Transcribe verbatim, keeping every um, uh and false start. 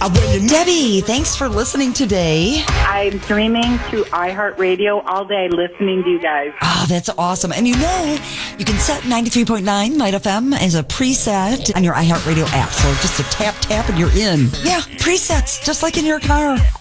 Debbie, thanks for listening today. I'm streaming through iHeartRadio all day listening to you guys. Oh, that's awesome. And you know, you can set ninety-three point nine Light F M as a preset on your iHeartRadio app. So just a tap, tap, and you're in. Yeah, presets, just like in your car.